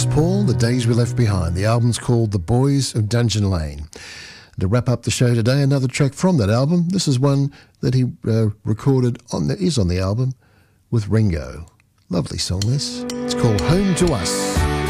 Les Paul, The Days We Left Behind. The album's called The Boys of Dungeon Lane. And to wrap up the show today, another track from that album. This is one that he recorded on the album with Ringo. Lovely song this. It's called Home to Us.